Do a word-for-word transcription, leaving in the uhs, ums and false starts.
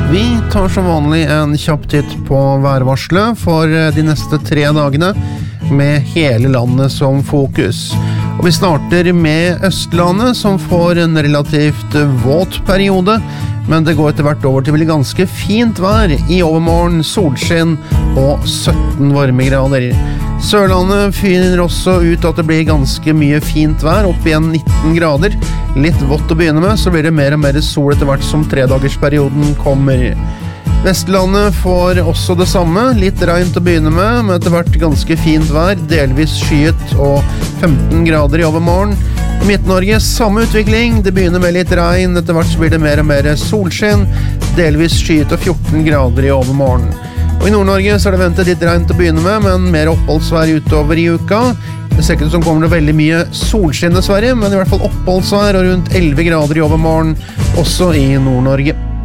Vi tar som vanlig en kjapp titt på værvarselet for de neste tre dagene med hele landet som fokus. Og vi starter med Østlandet som får en relativt våt periode, men det går etter hvert over til å bli ganske fint vær i overmorgen, solskinn og sytten varmegrader. Sørlandet finner også ut at det blir ganske mye fint vær, opp igjen nitten grader. Litt vått å begynne med, så blir det mer og mer sol etter hvert som tredagersperioden kommer. Vestlandet får også det samme, litt regn til å begynne med, men etter hvert ganske fint vær, delvis skyet og femten grader i overmorgen. I Midt-Norge samme utvikling, det begynner med litt regn, etter hvert så blir det mer og mer solskinn, delvis skyet og fjorten grader i overmorgen. Og i Nord-Norge så er det ventet litt regn til å begynne med, men mer oppholdsvær utover i uka. Det ser ikke ut som kommer det veldig mye solskinn dessverre, men i hvert fall oppholdsvær og rundt elleve grader i overmorgen, også i Nord-Norge.